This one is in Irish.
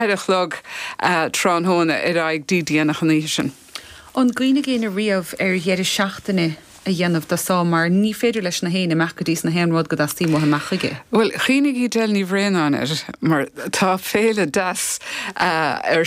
chlog tránhóna ag dídíanach an sin. An gcuine géine riamh dhéidir seachtainna a dhéanamh de sámar ní féidir leis na héine meachchadís na héanrád go as tímthe mechaige. Well, chinig í del ní bhréanán mar tá féle das